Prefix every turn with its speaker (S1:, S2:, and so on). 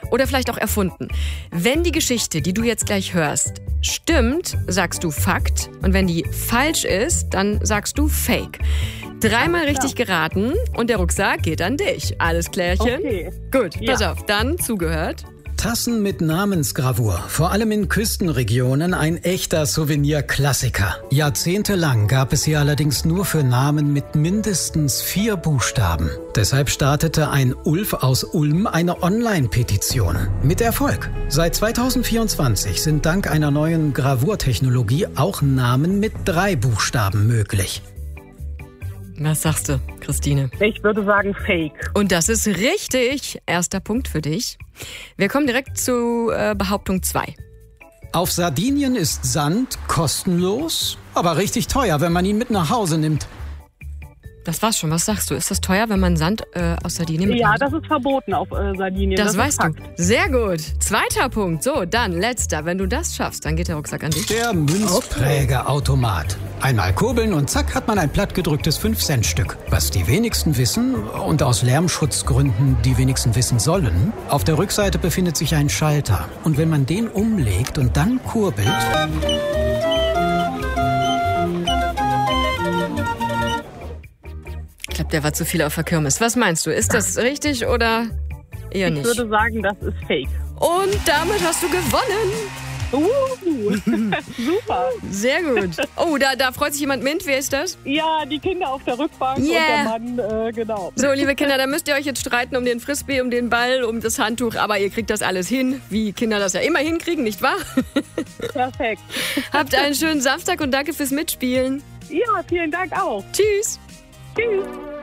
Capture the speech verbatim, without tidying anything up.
S1: oder vielleicht auch erfunden. Wenn die Geschichte, die du jetzt gleich hörst, stimmt, sagst du Fakt. Und wenn die falsch ist, dann sagst du Fake. Dreimal richtig geraten und der Rucksack geht an dich. Alles klärchen?
S2: Okay.
S1: Gut, pass
S2: Ja.
S1: auf, dann zugehört.
S3: Tassen mit Namensgravur, vor allem in Küstenregionen ein echter Souvenir-Klassiker. Jahrzehntelang gab es sie allerdings nur für Namen mit mindestens vier Buchstaben. Deshalb startete ein Ulf aus Ulm eine Online-Petition. Mit Erfolg. Seit zweitausendvierundzwanzig sind dank einer neuen Gravurtechnologie auch Namen mit drei Buchstaben möglich.
S1: Was sagst du, Christine?
S2: Ich würde sagen Fake.
S1: Und das ist richtig. Erster Punkt für dich. Wir kommen direkt zu äh, Behauptung zwei.
S3: Auf Sardinien ist Sand kostenlos, aber richtig teuer, wenn man ihn mit nach Hause nimmt.
S1: Das war's schon. Was sagst du? Ist das teuer, wenn man Sand äh, aus Sardinien mit
S2: Ja,
S1: nach Hause-
S2: das ist verboten auf äh, Sardinien.
S1: Das,
S2: ist
S1: weißt
S2: Fakt.
S1: du. Sehr gut. Zweiter Punkt. So, dann letzter. Wenn du das schaffst, dann geht der Rucksack an dich.
S3: Der Münzprägeautomat. Einmal kurbeln und zack hat man ein plattgedrücktes fünf Cent Stück. Was die wenigsten wissen und aus Lärmschutzgründen die wenigsten wissen sollen, auf der Rückseite befindet sich ein Schalter. Und wenn man den umlegt und dann kurbelt...
S1: Ich glaube, der war zu viel auf der Kirmes. Was meinst du? Ist das richtig oder eher
S2: Ich
S1: nicht?
S2: würde sagen, das ist Fake.
S1: Und damit hast du gewonnen.
S2: Uh, super.
S1: Sehr gut. Oh, da, da freut sich jemand mit. Wer ist das?
S2: Ja, die Kinder auf der Rückbank
S1: Yeah.
S2: und der Mann, äh, genau.
S1: So, liebe Kinder, da müsst ihr euch jetzt streiten um den Frisbee, um den Ball, um das Handtuch. Aber ihr kriegt das alles hin, wie Kinder das ja immer hinkriegen, nicht wahr?
S2: Perfekt.
S1: Habt einen schönen Samstag und danke fürs Mitspielen.
S2: Ja, vielen Dank auch.
S1: Tschüss.
S2: Tschüss.